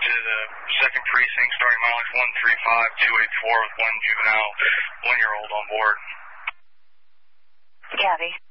to the 2nd Precinct, starting mileage 135284 with one juvenile 1-year-old on board. Gabby.